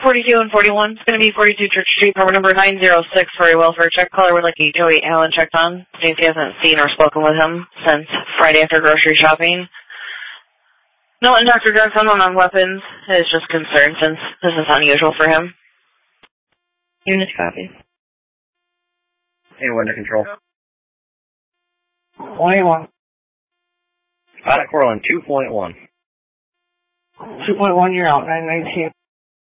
42 and 41. It's going to be 42 Church Street, apartment number 906 for a welfare check. Caller would like a Joey Allen checked on. Since he hasn't seen or spoken with him since Friday after grocery shopping. No, and Dr. Drugs on weapons is just concerned since this is unusual for him. Unit copy. Anyone under control? 21. Pilot Corlin, 2.1. 2.1, you're out, 919.